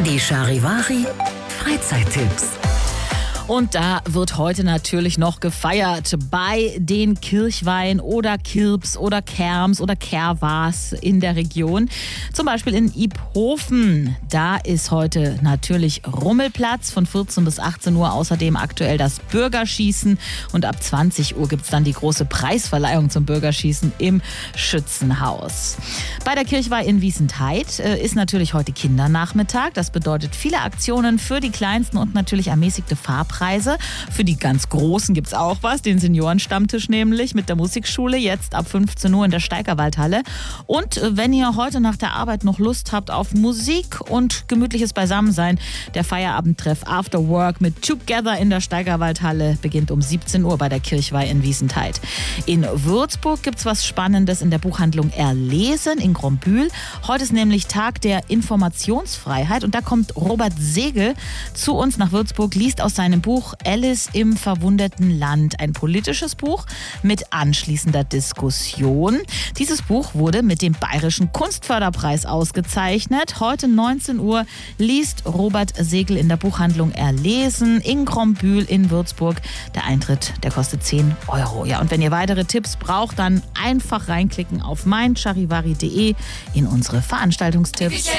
Die Charivari Freizeittipps. Und da wird heute natürlich noch gefeiert bei den Kirchweihen oder Kirps oder Kerms oder Kerwas in der Region. Zum Beispiel in Iphofen. Da ist heute natürlich Rummelplatz von 14 bis 18 Uhr. Außerdem aktuell das Bürgerschießen. Und ab 20 Uhr gibt es dann die große Preisverleihung zum Bürgerschießen im Schützenhaus. Bei der Kirchweih in Wiesentheid ist natürlich heute Kindernachmittag. Das bedeutet viele Aktionen für die Kleinsten und natürlich ermäßigte Fahrpreise. Für die ganz Großen gibt es auch was, den Seniorenstammtisch nämlich mit der Musikschule, jetzt ab 15 Uhr in der Steigerwaldhalle. Und wenn ihr heute nach der Arbeit noch Lust habt auf Musik und gemütliches Beisammensein, der Feierabendtreff After Work mit Together in der Steigerwaldhalle beginnt um 17 Uhr bei der Kirchweih in Wiesentheid. In Würzburg gibt es was Spannendes in der Buchhandlung Erlesen in Grombühl. Heute ist nämlich Tag der Informationsfreiheit und da kommt Robert Segel zu uns nach Würzburg, liest aus seinem Buch Alice im verwunderten Land, ein politisches Buch mit anschließender Diskussion. Dieses Buch wurde mit dem Bayerischen Kunstförderpreis ausgezeichnet. Heute 19 Uhr liest Robert Segel in der Buchhandlung Erlesen in Grombühl in Würzburg. Der Eintritt, der kostet 10 Euro. Ja, und wenn ihr weitere Tipps braucht, dann einfach reinklicken auf meincharivari.de in unsere Veranstaltungstipps.